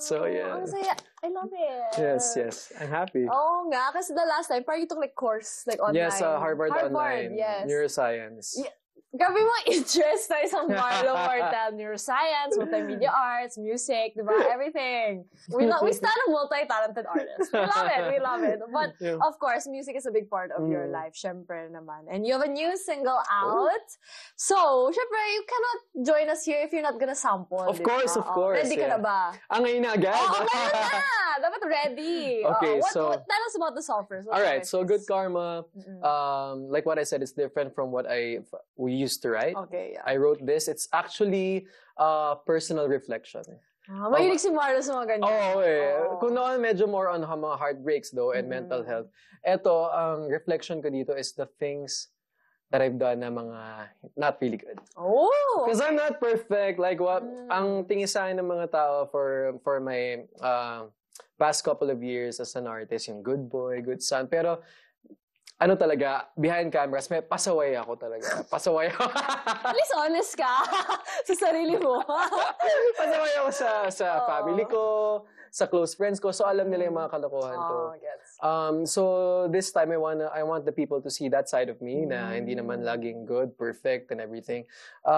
So, yeah. Ang saya. I love it. Yes. I'm happy. Oo nga, kasi the last time, parang you took like course, like online. Yes, Harvard Online. Yes. Neuroscience. Yeah. Grabe mo interest na isang Marlo Mortal. Neuroscience, multimedia arts, music, diba? Everything. We stand a multi-talented artist. We love it. But, of course, music is a big part of your life. Syempre naman. And you have a new single out. So, syempre, you cannot join us here if you're not gonna sample. Of course. Ready ka na ba? Ngayon na agad? Ngayon na! Dapat ready. Okay, what tell us about the song first. Alright, so Good Karma, like what I said, is different from what we used to write. Okay, yeah. I wrote this. It's actually personal reflection. Mahilig si Marlo sa mga ganyan. Kung noon, medyo more on mga heartbreaks though and mental health. Ito, ang reflection ko dito is the things that I've done na mga not really good. Because I'm not perfect. Like what ang tingin sa akin ng mga tao for my past couple of years as an artist, yung good boy, good son. Pero ano talaga, behind cameras, may pasaway ako talaga. Pasaway ako. At least honest ka sa sarili mo. Pasaway ako sa family ko, sa close friends ko. So alam nila yung mga kalokohan ko. So this time I want the people to see that side of me na hindi naman laging good, perfect, and everything.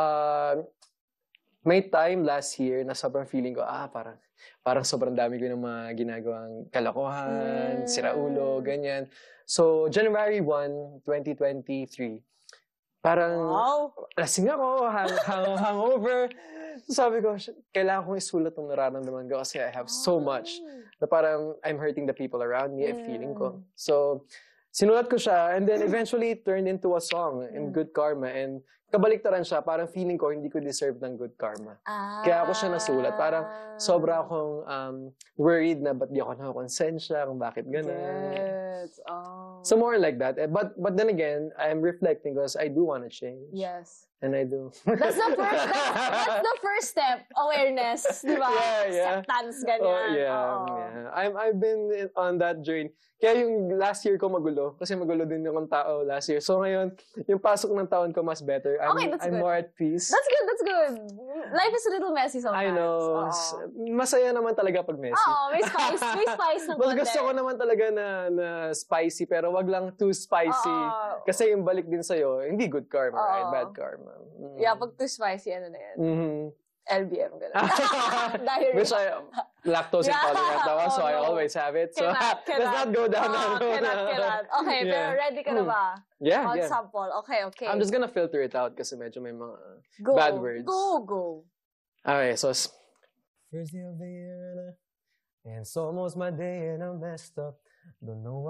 May time last year na sobrang feeling ko, parang sobrang dami ko ng mga ginagawang kalokohan, siraulo, ganyan. So, January 1, 2023, parang lasing ako, hangover. So, sabi ko, kailangan kong isulat ang nararamdaman ko kasi I have so much na parang I'm hurting the people around me, feeling ko. So, sinulat ko siya and then eventually it turned into a song in Good Karma. And kabaliktaran siya, parang feeling ko hindi ko deserve ng good karma. Kaya ako siya nasulat. Parang sobra akong worried na ba't di ako nakakonsensya, kung bakit gano'n. So more like that. But then again, I'm reflecting because I do want to change. Yes. And I do. That's the first step. Awareness. Diba? Acceptance, ganyan. I've been on that journey. Kaya yung last year ko magulo. Kasi magulo din akong tao last year. So ngayon, yung pasok ng taon ko mas better. I'm more at peace. That's good. Life is a little messy sometimes. I know. Masaya naman talaga pag messy. May spice ng Mas gusto ko naman talaga na spicy, pero wag lang too spicy. Kasi yung balik din sa'yo, hindi good karma, right? Bad karma. Yeah, pag too spicy, ano na yan? LBM, gano'n. Which lactose intolerant ako, so I always have it. So let's not go down that road. Cannot. Okay, pero ready ka na ba? Yeah. Sample. Okay. I'm just gonna filter it out kasi medyo may mga bad words. Go. Okay, so first day of the year, and it's almost my day and I'm messed up. Don't know why.